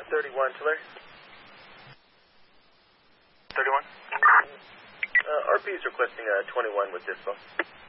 31, Tulare. 31? RP is requesting 21 with Dispo.